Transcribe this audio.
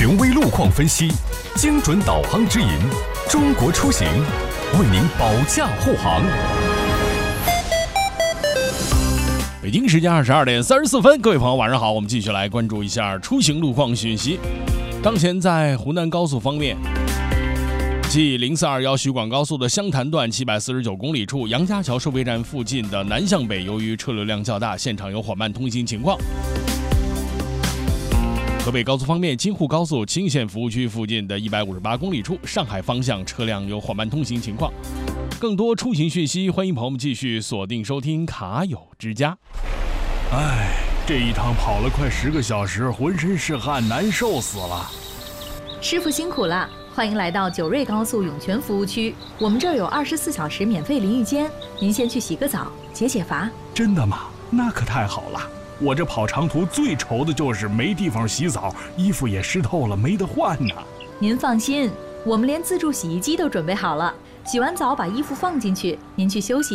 权威路况分析，精准导航指引，中国出行为您保驾护航。 北京时间22点34分，各位朋友晚上好，我们继续来关注一下出行路况讯息。当前在湖南高速方面，即0421徐广高速的湘潭段749公里处杨家桥收费站附近的南向北，由于车流量较大，现场有缓慢通行情况。河北高速方面，京沪高速清县服务区附近的158公里处上海方向车辆有缓慢通行情况。更多出行讯息，欢迎朋友们继续锁定收听卡友之家。 这一趟跑了快10个小时，浑身是汗，难受死了。 师傅辛苦了，欢迎来到九瑞高速涌泉服务区，我们这儿有24小时免费淋浴间，您先去洗个澡，解解乏。 真的吗？那可太好了。我这跑长途最愁的就是没地方洗澡，衣服也湿透了，没得换呢。 您放心，我们连自助洗衣机都准备好了，洗完澡把衣服放进去，您去休息